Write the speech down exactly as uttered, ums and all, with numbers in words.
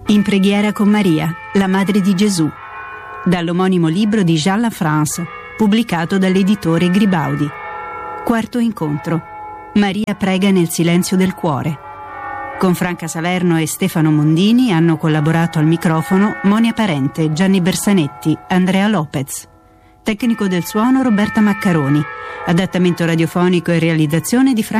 In preghiera con Maria, la Madre di Gesù, dall'omonimo libro di Jean Lafrance, pubblicato dall'editore Gribaudi. Quarto incontro. Maria prega nel silenzio del cuore. Con Franca Salerno e Stefano Mondini hanno collaborato al microfono Monia Parente, Gianni Bersanetti, Andrea Lopez. Tecnico del suono Roberta Maccaroni. Adattamento radiofonico e realizzazione di Franca